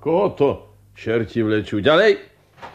Koho to čerti vlečú? Ďalej.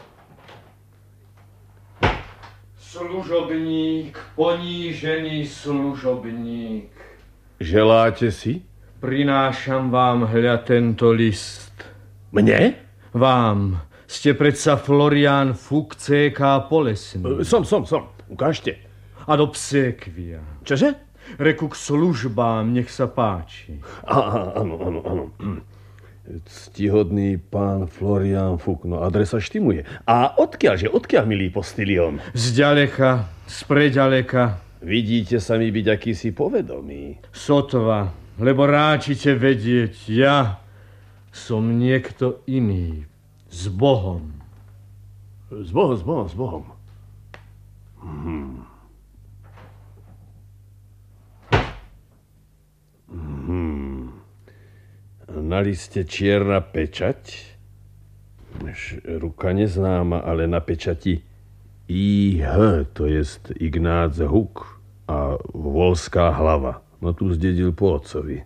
Služobník, ponížený služobník. Želáte si? Prinášam vám hľa tento list. Mne? Vám. Ste predsa Florián Fuk, CK Polesný. Som. Ukážte. Ad obsequia. Čože? Reku k službám, nech sa páči. Áno. Ctihodný pán Florián Fuk, no adresa štimuje. A odkiaľ, milý postilion? Zďaleka, spreďaleka. Vidíte sa mi byť akýsi povedomý. Sotva, lebo ráčite vedieť, ja som niekto iný. S Bohom. S Bohom. Na liste čierna pečať. Ruka neznáma, ale na pečati I.H., to jest Ignác Huk a Volská hlava. No tu zdedil po otcovi.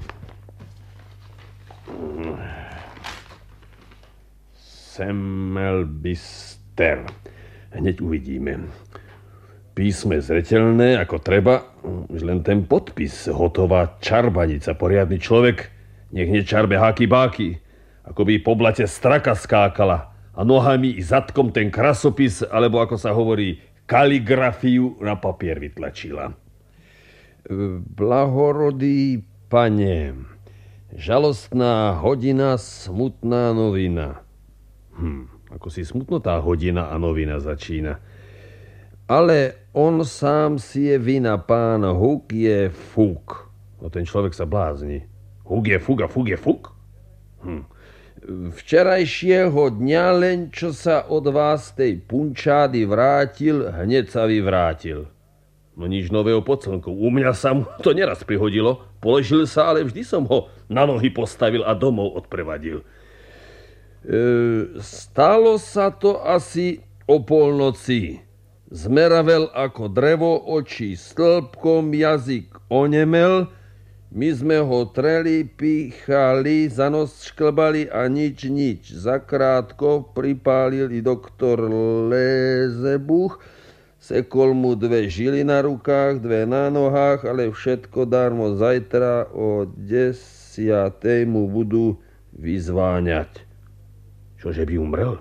Semmelbister. Hneď uvidíme. Písme zreteľné, ako treba. Už len ten podpis. Hotová čarbanica. Poriadny človek. Nech nečarbe háky-báky. Ako by po blate straka skákala. A nohami i zadkom ten krasopis, alebo ako sa hovorí, kaligrafiu na papier vytlačila. Blahorodý pane, žalostná hodina, smutná novina. Ako si smutno tá hodina a novina začína. Ale on sám si je vina, pán Huk je Fuk. No ten človek sa blázni. Huk je Fuk a Fuk je Fuk? Včerajšieho dňa len, čo sa od vás tej punčády vrátil, hneď sa vyvrátil. No nič nového pod slnkou. U mňa sa mu to neraz prihodilo. Položil sa, ale vždy som ho na nohy postavil a domov odprevadil. Stalo sa to asi o polnoci. Zmeravel ako drevo, oči stĺpkom, jazyk onemel. My sme ho treli, píchali, za nos šklbali a nič. Zakrátko pripálil i doktor Lézebuch. Sekol mu 2 žily na rukách, 2 na nohách, ale všetko darmo. Zajtra o 10:00 mu budú vyzváňať. Čože by umrel?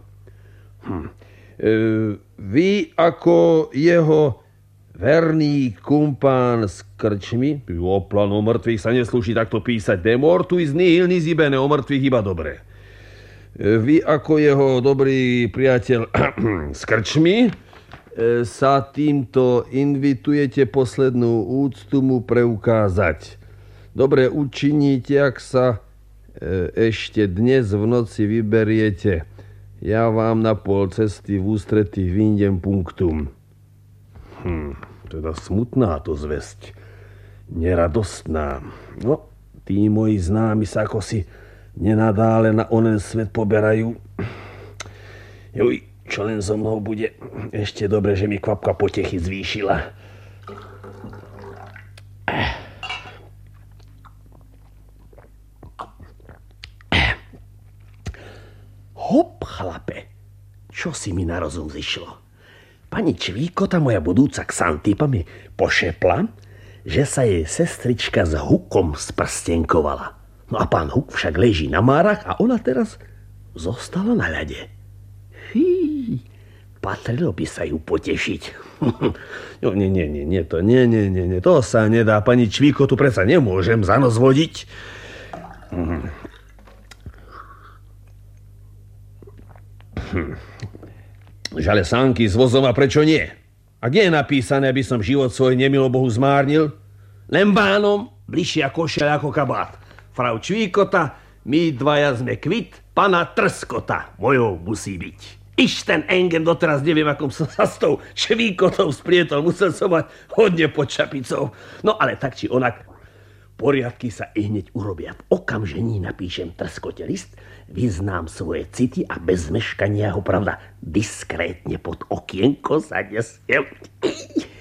Vy ako jeho verný kumpán s krčmi, o planu mŕtvych sa neslúši takto písať, de mortuis nihil nisi bene, o mŕtvych iba dobre. Vy ako jeho dobrý priateľ s krčmi sa týmto invitujete poslednú úctu mu preukázať. Dobre učiníte, ak sa ešte dnes v noci vyberiete. Ja vám na pol cesty v ústretí vyjdem punktum. Teda smutná to zvesť. Neradostná. No, tí moji známi sa ako si nenadále na onen svet poberajú. Juj, čo len so mnou bude. Ešte dobre, že mi kvapka potechy zvýšila. Hop, chlape, čo si mi na rozum zišlo? Pani Čvíkota, moja budúca Xantipa, mi pošepla, že sa jej sestrička s Hukom sprstenkovala. No a pán Huk však leží na márach a ona teraz zostala na ľade. Fí, patrilo by sa ju potešiť. No, nie, to sa nedá. Pani Čvíkotu predsa nemôžem za nos vodiť. Žale sánky s vozom a prečo nie? A kde je napísané, aby som život svoj nemilo Bohu zmárnil? Len bánom, bližšia košeľa ako kabát. Frau Čvíkota, my dvaja sme kvit, pana Trskota mojou musí byť. Iš ten engen doteraz neviem, akom som sa s tou Čvíkotou sprietol. Musel som mať hodne pod čapicou. No ale tak či onak, poriadky sa i hneď urobia. V okamžení napíšem Trskote list, vyznám svoje city a bez meškania ho, pravda, diskrétne pod okienko zanesiem.